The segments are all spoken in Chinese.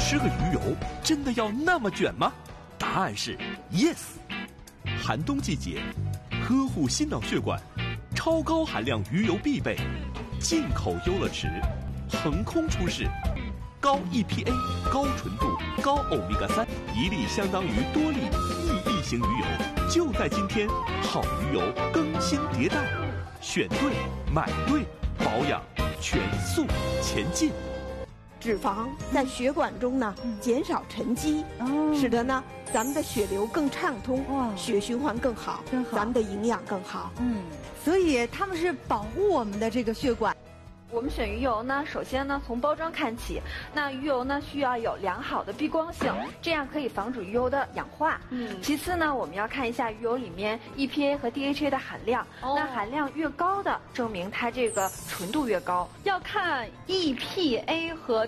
吃个鱼油真的要那么卷吗？答案是 yes。寒冬季节，呵护心脑血管，超高含量鱼油必备。进口优乐池，横空出世，高 EPA、高纯度、高欧米伽3，一粒相当于多粒毅力型鱼油。就在今天，好鱼油更新迭代，选对买对，保养全速前进。 脂肪在血管中呢减少沉积，使得呢咱们的血流更畅通，血循环更好，咱们的营养更好。 所以它们是保护我们的这个血管。 我们选鱼油呢，首先呢从包装看起，那鱼油呢需要有良好的避光性，这样可以防止鱼油的氧化。其次呢，我们要看一下鱼油里面 EPA 和 DHA 的含量，那含量越高的，证明它这个纯度越高。 要看 EPA 和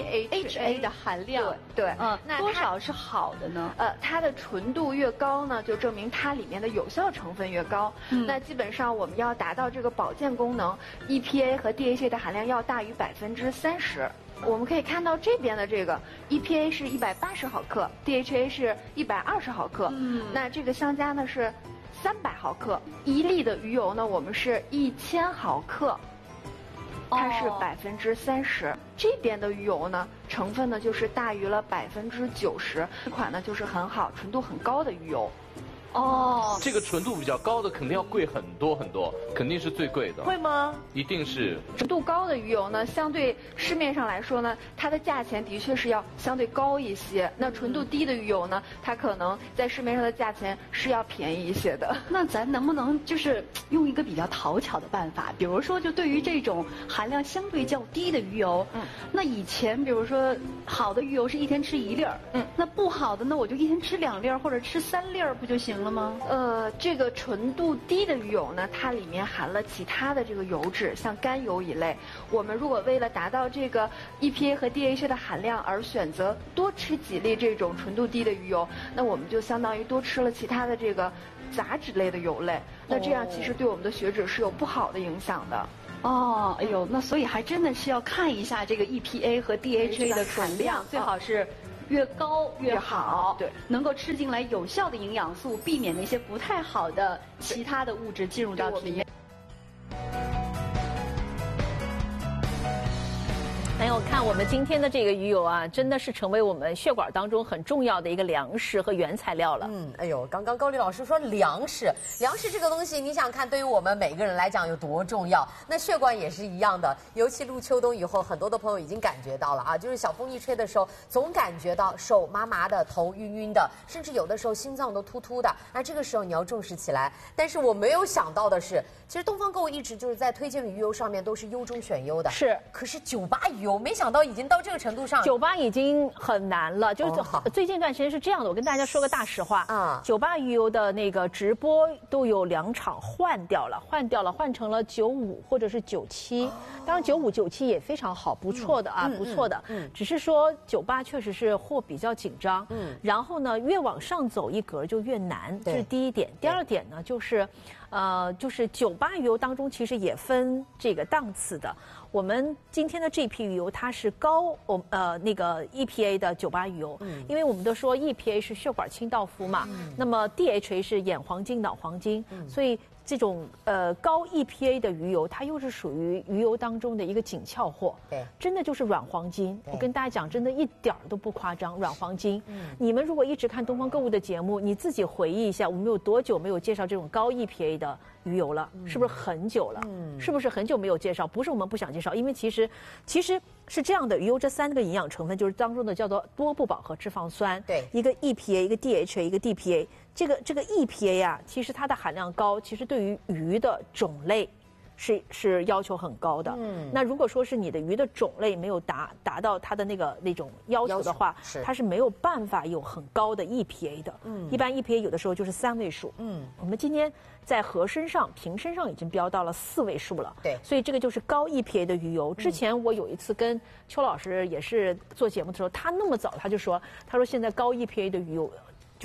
DHA 的含量。 对， 那多少是好的呢？ 它的纯度越高呢，就证明它里面的有效成分越高。那基本上我们要达到这个保健功能 ，EPA 和 DHA 的含量要大于30%。我们可以看到这边的这个 EPA 是180毫克 ，DHA 是120毫克。那这个相加呢是300毫克。一粒的鱼油呢，我们是1000毫克，它是30%。这边的鱼油呢，成分呢就是大于了90%。这款呢就是很好、纯度很高的鱼油。 这个纯度比较高的肯定要贵很多很多，肯定是最贵的。 会吗？ 一定是。 纯度高的鱼油呢，相对市面上来说呢，它的价钱的确是要相对高一些。那纯度低的鱼油呢，它可能在市面上的价钱是要便宜一些的。 那咱能不能就是用一个比较讨巧的办法，比如说就对于这种含量相对较低的鱼油，那以前比如说好的鱼油是一天吃1粒儿，那不好的呢我就一天吃2粒儿或者吃3粒儿不就行了吗？ 这个纯度低的鱼油呢，它里面含了其他的这个油脂，像甘油一类。我们如果为了达到这个 EPA 和 DHA 的含量而选择多吃几粒这种纯度低的鱼油，那我们就相当于多吃了其他的这个杂质类的油类。那这样其实对我们的血脂是有不好的影响的。 哎呦，那所以还真的是要看一下这个 EPA 和 DHA 的含量，最好是越高越好， 对， 能够吃进来有效的营养素，避免那些不太好的其他的物质进入到体内。 哎呦，看我们今天的这个鱼油啊，真的是成为我们血管当中很重要的一个粮食和原材料了。 哎呦，刚刚高丽老师说粮食这个东西，你想看对于我们每个人来讲有多重要？那血管也是一样的，尤其入秋冬以后，很多的朋友已经感觉到了啊，就是小风一吹的时候，总感觉到手麻麻的，头晕晕的，甚至有的时候心脏都突突的。那这个时候你要重视起来。但是我没有想到的是，其实东方购物一直就是在推荐的鱼油上面都是优中选优的。 是， 可是98鱼油没想到已经到这个程度上 ，98已经很难了。就是最近一段时间是这样的，我跟大家说个大实话啊，98鱼油的那个直播都有2场换掉了，换成了95或者是97。当然95、97也非常好，不错的啊，不错的。只是说98确实是货比较紧张。然后呢，越往上走一格就越难，这是第一点。第二点呢，就是98鱼油当中其实也分这个档次的。我们今天的这批鱼油它是高那个 EPA 的98鱼油，因为我们都说 EPA 是血管清道夫嘛，那么 DHA 是眼黄金、脑黄金，所以这种高 EPA 的鱼油，它又是属于鱼油当中的一个紧俏货，对，真的就是软黄金。我跟大家讲，真的一点儿都不夸张，软黄金。你们如果一直看东方购物的节目，你自己回忆一下，我们有多久没有介绍这种高 EPA 的鱼油了？是不是很久了？是不是很久没有介绍？不是我们不想介绍，因为其实是这样的，鱼油这3个营养成分就是当中的叫做多不饱和脂肪酸，对，一个 EPA， 一个 DHA， 一个 DPA。这个 EPA 呀，其实它的含量高，其实对于鱼的种类是要求很高的。那如果说是你的鱼的种类没有达到它的那种要求的话，它是没有办法有很高的 EPA 的。一般 EPA 有的时候就是3位数。我们今天在平身上已经标到了4位数了。对，所以这个就是高 EPA 的鱼油。之前我有一次跟邱老师也是做节目的时候，他那么早他就说，他说现在高 EPA 的鱼油就是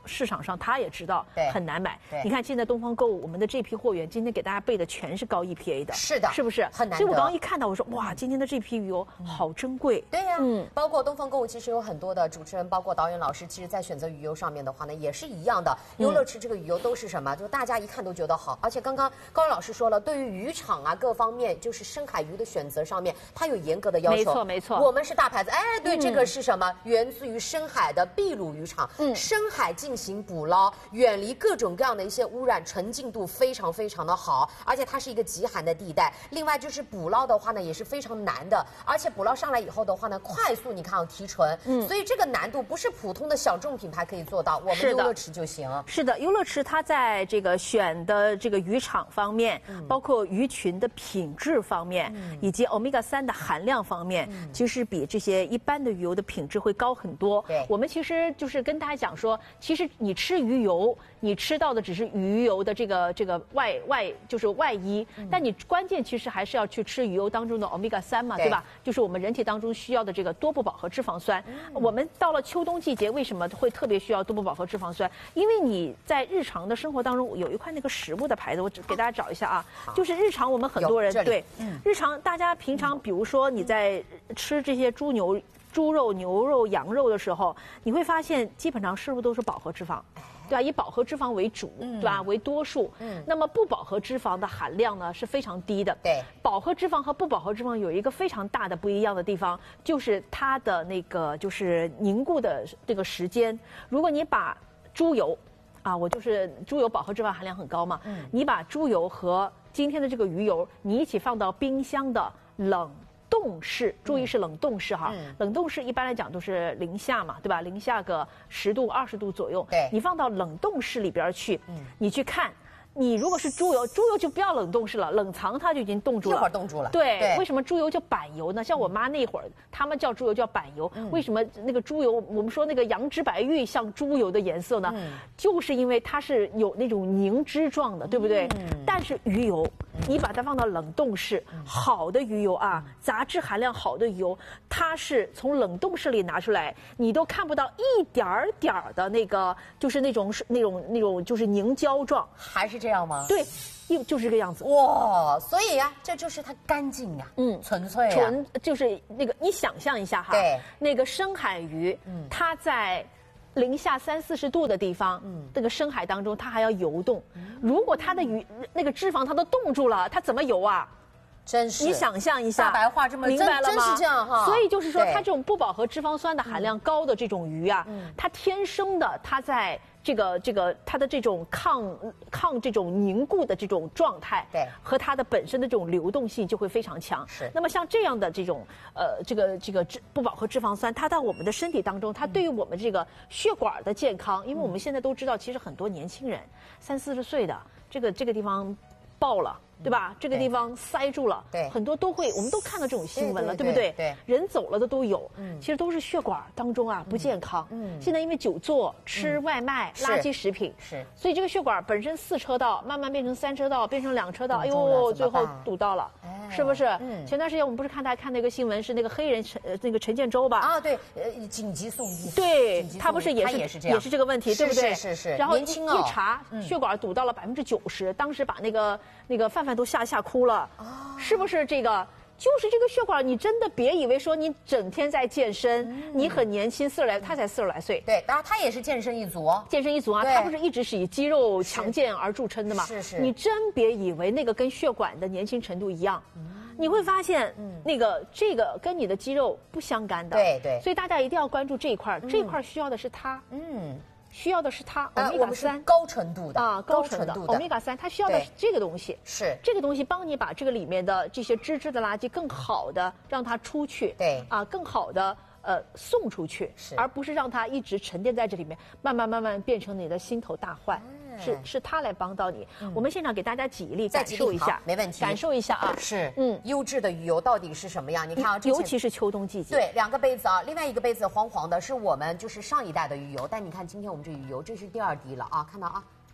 市场上他也知道很难买。 对， 你看现在东方购物我们的这批货源，今天给大家备的全是高 EPA 的， 是的， 是不是很难得？ 所以我刚刚一看到，我说哇，今天的这批鱼油好珍贵。 对呀，包括东方购物，其实有很多的主持人，包括导演老师，其实在选择鱼油上面的话呢，也是一样的。优乐池这个鱼油都是什么？就大家一看都觉得好，而且刚刚高老师说了，对于渔场啊各方面，就是深海鱼的选择上面，它有严格的要求。 没错没错， 我们是大牌子，哎，对，这个是什么？源自于深海的秘鲁渔场，深海进行捕捞，远离各种各样的一些污染，纯净度非常非常的好，而且它是一个极寒的地带。另外就是捕捞的话呢，也是非常难的，而且捕捞上来以后的话呢，快速你看要提纯，所以这个难度不是普通的小众品牌可以做到，我们优乐池就行。 是的，优乐池它在这个选的这个渔场方面，包括鱼群的品质方面，以及 Omega-3的含量方面，其实比这些一般的鱼油的品质会高很多。 对， 我们其实就是跟大家讲说，其实你吃鱼油，你吃到的只是鱼油的这个就是外衣，但你关键其实还是要去吃鱼油当中的 Omega-3嘛，对吧？就是我们人体当中需要的这个多不饱和脂肪酸。我们到了秋冬季节，为什么会特别需要多不饱和脂肪酸？因为你在日常的生活当中有一块那个食物的牌子，我给大家找一下啊，就是日常我们很多人对，日常大家平常比如说你在吃这些猪肉、牛肉、羊肉的时候，你会发现基本上是不是都是饱和脂肪？对吧？以饱和脂肪为主，对吧？为多数。那么不饱和脂肪的含量呢是非常低的。 对。 饱和脂肪和不饱和脂肪有一个非常大的不一样的地方，就是它的那个就是凝固的这个时间。如果你把猪油，我就是猪油饱和脂肪含量很高嘛，你把猪油和今天的这个鱼油，你一起放到冰箱的冷冻室，注意是冷冻室哈，冷冻室一般来讲都是零下嘛，对吧？零下个10度、20度左右。 对， 你放到冷冻室里边去，你去看。你如果是猪油就不要冷冻室了，冷藏它就已经冻住了， 一会儿冻住了。 对，为什么猪油叫板油呢？像我妈那会儿，他们叫猪油叫板油，为什么那个猪油我们说那个羊脂白玉像猪油的颜色呢？就是因为它是有那种凝脂状的，对不对？但是鱼油，你把它放到冷冻室，好的鱼油啊，杂质含量好的鱼油，它是从冷冻室里拿出来，你都看不到一点儿的那个，就是那种就是凝胶状， 还是这样吗？ 对，就是这个样子。 哇，所以呀，这就是它干净呀，纯粹呀， 就是那个，你想象一下哈， 对， 那个深海鱼，它在零下30-40度的地方，这个深海当中，它还要游动。如果它的鱼那个脂肪它都冻住了，它怎么游啊？ 真是， 你想象一下， 大白话这么明白了吗？ 真是这样哈。 所以就是说，它这种不饱和脂肪酸的含量高的这种鱼啊，它天生的它在这个它的这种抗这种凝固的这种状态， 对， 和它的本身的这种流动性就会非常强。 是。 那么像这样的这种这个不饱和脂肪酸，它到我们的身体当中，它对于我们这个血管的健康，因为我们现在都知道，其实很多年轻人30-40岁的这个地方爆了。对吧？这个地方塞住了， 对， 很多都会，我们都看到这种新闻了，对不对？ 对， 人走了的都有，其实都是血管当中啊不健康。现在因为久坐、吃外卖、垃圾食品， 是， 所以这个血管本身4车道，慢慢变成3车道，变成2车道，哎呦，最后堵到了，是不是？前段时间我们不是看那个新闻，是那个黑人那个陈建州吧？ 啊，对，紧急送医。 对，他不是也是这个问题，对不对？ 是。 然后一查，血管堵到了90%，当时把那个范范都吓哭了，是不是这个？就是这个血管，你真的别以为说你整天在健身，你很年轻，40来，他才40来岁。 对，当然他也是健身一族啊， 他不是一直是以肌肉强健而著称的吗？ 是。 你真别以为那个跟血管的年轻程度一样，你会发现，这个跟你的肌肉不相干的。 对。 所以大家一定要关注这一块，这一块需要的是它。需要的是它 ，Omega-3高纯度的高纯度的 Omega-3，它需要的是这个东西， 是这个东西帮你把这个里面的这些脂质的垃圾更好的让它出去， 对更好的送出去，而不是让它一直沉淀在这里面，慢慢变成你的心头大患。是它来帮到你。我们现场给大家举一例，感受一下， 没问题， 感受一下啊。 是，优质的鱼油到底是什么样？你看啊， 尤其是秋冬季节。 对，2个杯子啊，另外一个杯子黄黄的，是我们就是上一代的鱼油，但你看今天我们这鱼油，这是第2滴了啊，看到啊。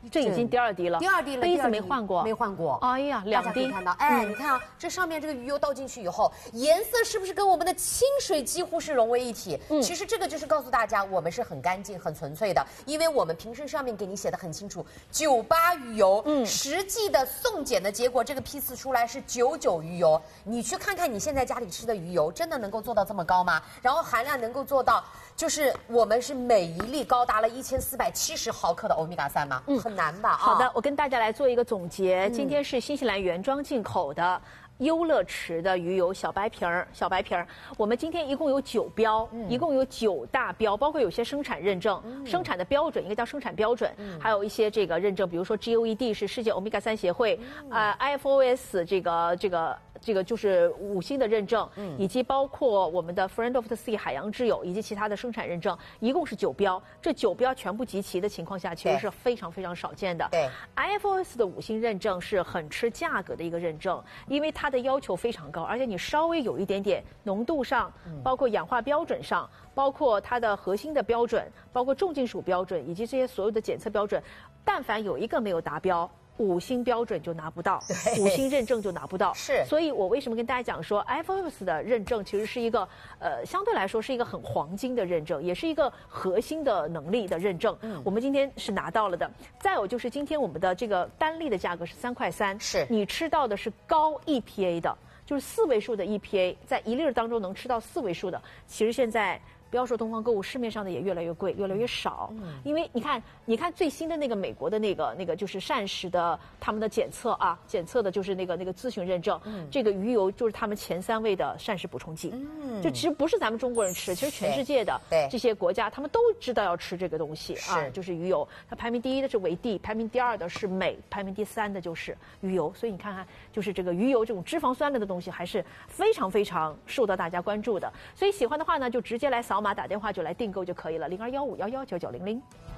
这已经第2滴了。 第2滴了， 杯子没换过， 没换过。 哎呀，2滴。 看到，哎，你看啊，这上面这个鱼油倒进去以后，颜色是不是跟我们的清水几乎是融为一体？其实这个就是告诉大家，我们是很干净、很纯粹的，因为我们瓶身上面给你写的很清楚，98鱼油，实际的送检的结果，这个批次出来是99鱼油。你去看看你现在家里吃的鱼油，真的能够做到这么高吗？然后含量能够做到，就是我们是每一粒高达了1470毫克的欧米伽3吗？很难吧？ 好的，我跟大家来做一个总结。今天是新西兰原装进口的优乐池的鱼油小白瓶儿，我们今天一共有9标，一共有9大标，包括有些生产认证，生产的标准应该叫生产标准，还有一些这个认证，比如说 GOED 是世界欧米伽3协会，IFOS 这个就是5星的认证，以及包括我们的 Friend of the Sea 海洋之友以及其他的生产认证，一共是9标。这9标全部集齐的情况下，其实是非常非常少见的。 对 ，IFOS 的5星认证是很吃价格的一个认证，因为它的要求非常高，而且你稍微有一点点浓度上，包括氧化标准上，包括它的核心的标准，包括重金属标准，以及这些所有的检测标准，但凡有一个没有达标，5星标准就拿不到，5星认证就拿不到。 是， 所以我为什么跟大家讲说 IFOS 的认证其实是一个相对来说是一个很黄金的认证，也是一个核心的能力的认证。我们今天是拿到了的。再有就是今天我们的这个单粒的价格是3块3， 是你吃到的是高 EPA 的，就是4位数的 EPA， 在1粒当中能吃到4位数的，其实现在。不要说东方购物，市面上的也越来越贵，越来越少。因为你看最新的那个美国的那个就是膳食的他们的检测啊，检测的就是那个咨询认证，这个鱼油就是他们前3位的膳食补充剂。就其实不是咱们中国人吃，其实全世界的这些国家他们都知道要吃这个东西啊，就是鱼油。它排名第1的是维 D， 排名第2的是镁，排名第3的就是鱼油。所以你看看，就是这个鱼油这种脂肪酸类的东西还是非常非常受到大家关注的。所以喜欢的话呢，就直接来扫码打电话就来订购就可以了，0215119900。